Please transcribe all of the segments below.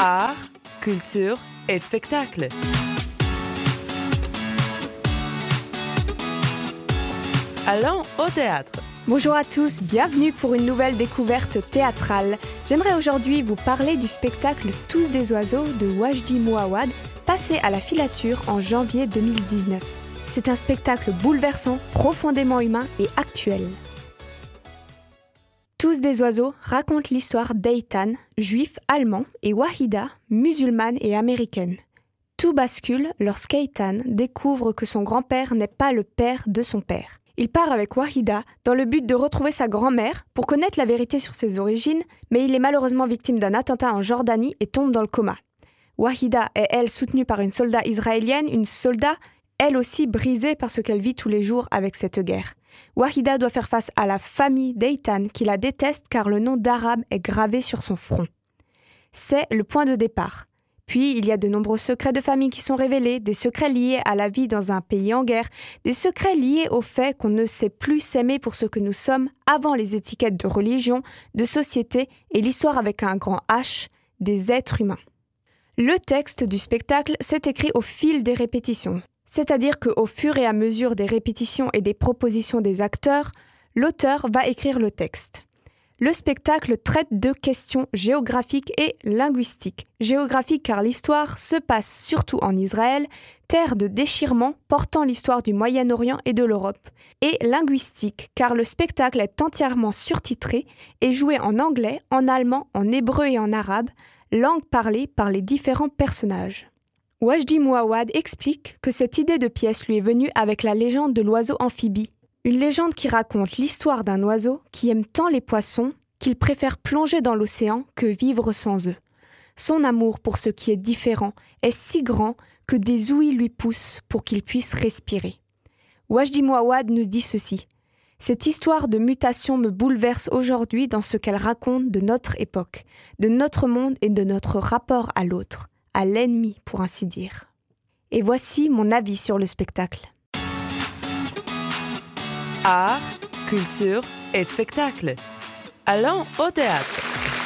Art, culture et spectacle. Allons au théâtre. Bonjour à tous, bienvenue pour une nouvelle découverte théâtrale. J'aimerais aujourd'hui vous parler du spectacle Tous des oiseaux de Wajdi Mouawad, passé à la filature en janvier 2019. C'est un spectacle bouleversant, profondément humain et actuel. Tous des oiseaux raconte l'histoire d'Eitan, juif allemand, et Wahida, musulmane et américaine. Tout bascule lorsqu'Eitan découvre que son grand-père n'est pas le père de son père. Il part avec Wahida dans le but de retrouver sa grand-mère pour connaître la vérité sur ses origines, mais il est malheureusement victime d'un attentat en Jordanie et tombe dans le coma. Wahida est, elle, soutenue par une soldat israélienne, une soldat, elle aussi brisée par ce qu'elle vit tous les jours avec cette guerre. Wahida doit faire face à la famille d'Eitan qui la déteste car le nom d'arabe est gravé sur son front. C'est le point de départ. Puis, il y a de nombreux secrets de famille qui sont révélés, des secrets liés à la vie dans un pays en guerre, des secrets liés au fait qu'on ne sait plus s'aimer pour ce que nous sommes avant les étiquettes de religion, de société et l'histoire avec un grand H, des êtres humains. Le texte du spectacle s'est écrit au fil des répétitions, c'est-à-dire qu'au fur et à mesure des répétitions et des propositions des acteurs, l'auteur va écrire le texte. Le spectacle traite de questions géographiques et linguistiques. Géographique car l'histoire se passe surtout en Israël, terre de déchirement portant l'histoire du Moyen-Orient et de l'Europe. Et linguistique car le spectacle est entièrement surtitré et joué en anglais, en allemand, en hébreu et en arabe, langue parlée par les différents personnages. Wajdi Mouawad explique que cette idée de pièce lui est venue avec la légende de l'oiseau amphibie. Une légende qui raconte l'histoire d'un oiseau qui aime tant les poissons qu'il préfère plonger dans l'océan que vivre sans eux. Son amour pour ce qui est différent est si grand que des ouïes lui poussent pour qu'il puisse respirer. Wajdi Mouawad nous dit ceci. « Cette histoire de mutation me bouleverse aujourd'hui dans ce qu'elle raconte de notre époque, de notre monde et de notre rapport à l'autre, à l'ennemi pour ainsi dire. » Et voici mon avis sur le spectacle. Art, culture et spectacle. Allons au théâtre.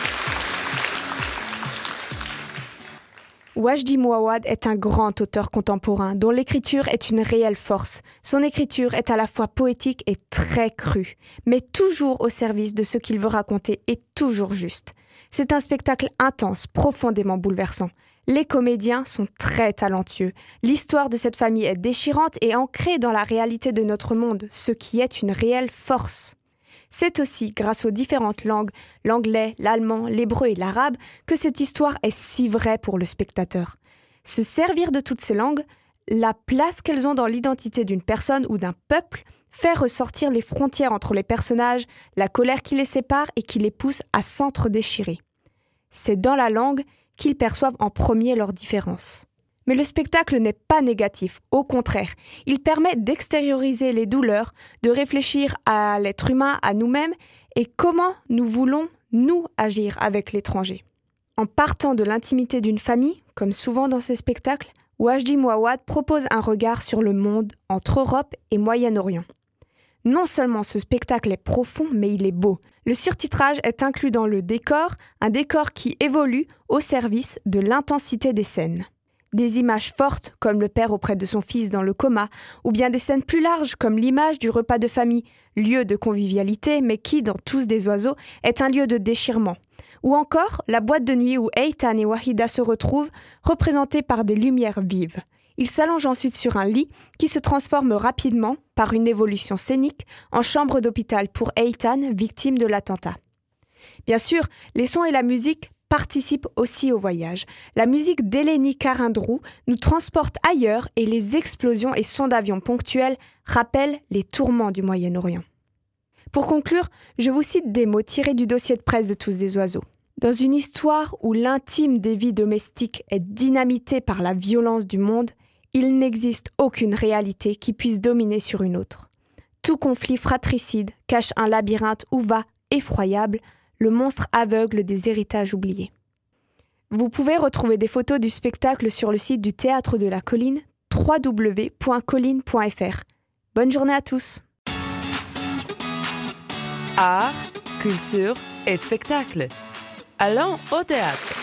Wajdi Mouawad est un grand auteur contemporain dont l'écriture est une réelle force. Son écriture est à la fois poétique et très crue, mais toujours au service de ce qu'il veut raconter et toujours juste. C'est un spectacle intense, profondément bouleversant. Les comédiens sont très talentueux. L'histoire de cette famille est déchirante et ancrée dans la réalité de notre monde, ce qui est une réelle force. C'est aussi grâce aux différentes langues, l'anglais, l'allemand, l'hébreu et l'arabe, que cette histoire est si vraie pour le spectateur. Se servir de toutes ces langues, la place qu'elles ont dans l'identité d'une personne ou d'un peuple, fait ressortir les frontières entre les personnages, la colère qui les sépare et qui les pousse à s'entre-déchirer. C'est dans la langue qu'ils perçoivent en premier leurs différences. Mais le spectacle n'est pas négatif, au contraire, il permet d'extérioriser les douleurs, de réfléchir à l'être humain, à nous-mêmes, et comment nous voulons, nous, agir avec l'étranger. En partant de l'intimité d'une famille, comme souvent dans ces spectacles, Wajdi Mouawad propose un regard sur le monde entre Europe et Moyen-Orient. Non seulement ce spectacle est profond, mais il est beau. Le surtitrage est inclus dans le décor, un décor qui évolue au service de l'intensité des scènes. Des images fortes, comme le père auprès de son fils dans le coma, ou bien des scènes plus larges, comme l'image du repas de famille, lieu de convivialité, mais qui, dans Tous des oiseaux, est un lieu de déchirement. Ou encore, la boîte de nuit où Eitan et Wahida se retrouvent, représentée par des lumières vives. Il s'allonge ensuite sur un lit qui se transforme rapidement, par une évolution scénique, en chambre d'hôpital pour Eitan, victime de l'attentat. Bien sûr, les sons et la musique participent aussi au voyage. La musique d'Eleni Karindrou nous transporte ailleurs et les explosions et sons d'avions ponctuels rappellent les tourments du Moyen-Orient. Pour conclure, je vous cite des mots tirés du dossier de presse de Tous des oiseaux. Dans une histoire où l'intime des vies domestiques est dynamité par la violence du monde, il n'existe aucune réalité qui puisse dominer sur une autre. Tout conflit fratricide cache un labyrinthe où va, effroyable, le monstre aveugle des héritages oubliés. Vous pouvez retrouver des photos du spectacle sur le site du Théâtre de la Colline, www.colline.fr. Bonne journée à tous. Art, culture et spectacle. Allons au théâtre.